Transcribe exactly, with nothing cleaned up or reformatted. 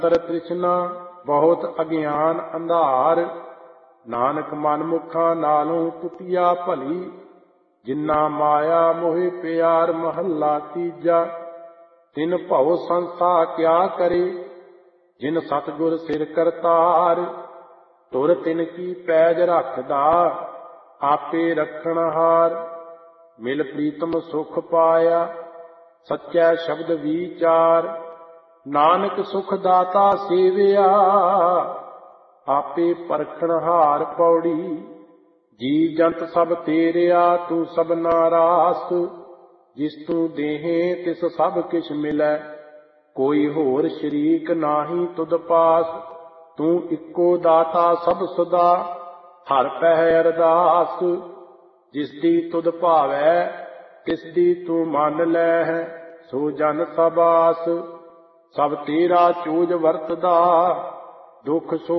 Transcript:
ਤਰ ਤ੍ਰਿਸ਼ਨਾ ਬਹੁਤ ਅਗਿਆਨ ਅੰਧਾਰ, ਨਾਨਕ ਮਨ ਮੁਖਾਂ ਨਾਲੋਂ ਟੁੱਟਿਆ ਭਲੀ, ਜਿੰਨਾ ਮਾਇਆ ਮੋਹਿ ਪਿਆਰ। ਮਹੱਲਾ ਤੀਜਾ। ਤਿਨ ਭਉ ਸੰਸਾ ਕਿਆ ਕਰੇ, ਜਿਨ ਸਤਿਗੁਰ ਸਿਰ ਕਰਤਾਰ। ਤੁਰ ਤਿਨ ਕੀ ਪੈਜ ਰੱਖਦਾ, ਆਪੇ ਰੱਖਣ ਹਾਰ। ਮਿਲ ਪ੍ਰੀਤਮ ਸੁਖ ਪਾਇਆ, ਸੱਚੈ ਸ਼ਬਦ ਵਿਚਾਰ। ਨਾਨਕ ਸੁਖ ਦਾਤਾ ਸੇਵਿਆ, ਆਪੇ ਪਰਖਣ ਹਾਰ। ਪੌੜੀ। ਜੀ ਜੰਤ ਸਭ ਤੇਰਿਆ, ਤੂੰ ਸਭਨਾ ਰਾਸ। ਜਿਸ ਤੂੰ ਦੇਹੇ ਤਿਸ ਸਭ ਕਿਛ ਮਿਲੈ, ਕੋਈ ਹੋਰ ਸ਼ਰੀਕ ਨਾਹੀ ਤੁਧ ਪਾਸ। ਤੂੰ ਇੱਕੋ ਦਾਤਾ ਸਭ ਸਦਾ, ਹਰ ਪਹਿ ਅਰਦਾਸ। ਜਿਸ ਦੀ ਤੁਧ ਭਾਵੈ, ਤਿਸ ਦੀ ਤੂੰ ਮੰਨ ਲੈ, ਸੋ ਜਨ ਸਭ ਆਸ। ਸਭ ਤੇਰਾ ਚੂਜ ਵਰਤਦਾ, ਦੁਖ ਸੁਖ